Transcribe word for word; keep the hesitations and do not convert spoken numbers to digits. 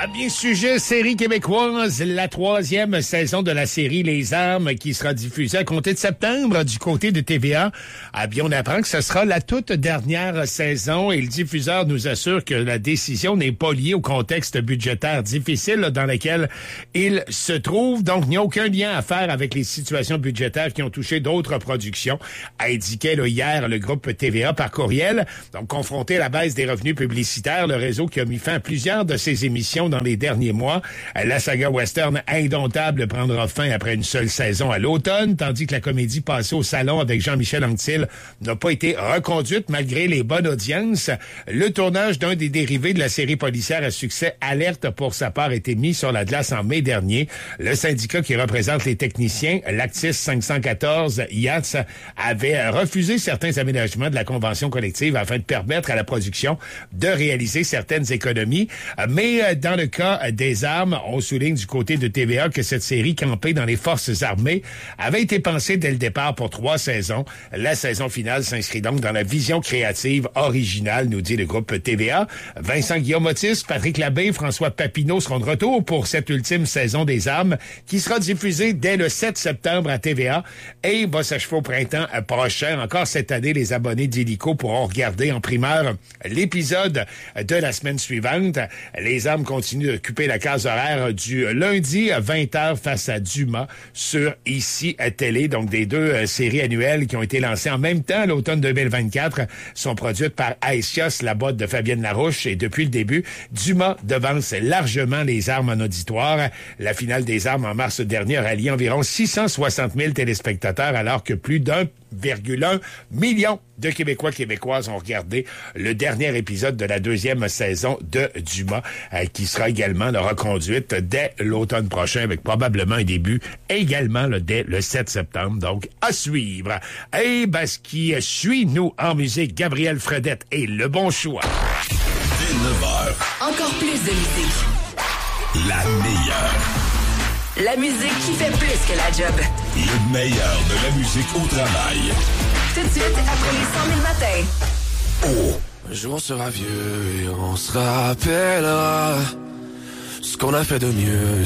À bien sujet, série québécoise, la troisième saison de la série Les Armes qui sera diffusée à compter de septembre du côté de T V A. Ah bien, on apprend que ce sera la toute dernière saison et le diffuseur nous assure que la décision n'est pas liée au contexte budgétaire difficile là, dans lequel il se trouve. Donc, il n'y a aucun lien à faire avec les situations budgétaires qui ont touché d'autres productions, indiquait là, hier le groupe T V A par courriel. Donc, confronté à la baisse des revenus publicitaires, le réseau qui a mis fin à plusieurs de ses émissions dans les derniers mois. La saga western Indomptable prendra fin après une seule saison à l'automne, tandis que la comédie passée au salon avec Jean-Michel Anctil n'a pas été reconduite malgré les bonnes audiences. Le tournage d'un des dérivés de la série policière à succès Alerte pour sa part a été mis sur la glace en mai dernier. Le syndicat qui représente les techniciens, l'Actis cinq cent quatorze I A T S, avait refusé certains aménagements de la convention collective afin de permettre à la production de réaliser certaines économies. Mais dans le cas des armes, on souligne du côté de T V A que cette série campée dans les forces armées avait été pensée dès le départ pour trois saisons. La saison finale s'inscrit donc dans la vision créative originale, nous dit le groupe T V A. Vincent Guillaume-Otis, Patrick Labbé, François Papineau seront de retour pour cette ultime saison des armes qui sera diffusée dès le sept septembre à T V A et va s'achever au printemps prochain. Encore cette année, les abonnés d'Illico pourront regarder en primeur l'épisode de la semaine suivante. Les armes continuent d'occuper la case horaire du lundi à vingt heures face à Dumas sur Ici à Télé. Donc, des deux euh, séries annuelles qui ont été lancées en même temps à l'automne deux mille vingt-quatre sont produites par Aesios, la boîte de Fabienne Larouche. Et depuis le début, Dumas devance largement les armes en auditoire. La finale des armes en mars dernier a rallié environ six cent soixante mille téléspectateurs alors que plus d'un virgule un million de Québécois québécoises ont regardé le dernier épisode de la deuxième saison de Dumas, euh, qui sera également là, reconduite dès l'automne prochain, avec probablement un début également là, dès le sept septembre. Donc, à suivre. Et ben, ce qui suit, nous, en musique, Gabriel Fredette et Le Bon Choix. Dès neuf heures. Encore plus de musique. La meilleure. La musique qui fait plus que la job. Le meilleur de la musique au travail. Tout de suite, après les cent mille matins. Oh! Un jour on sera vieux et on se rappellera ce qu'on a fait de mieux.